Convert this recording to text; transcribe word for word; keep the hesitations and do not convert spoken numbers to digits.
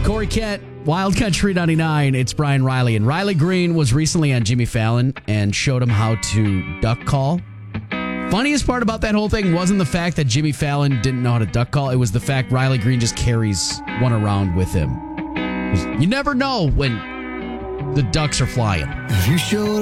Corey Kent, Wild Country ninety-nine. It's Brian Riley. And Riley Green was recently on Jimmy Fallon and showed him how to duck call. Funniest part about that whole thing wasn't the fact that Jimmy Fallon didn't know how to duck call. It was the fact Riley Green just carries one around with him. You never know when the ducks are flying. If you showed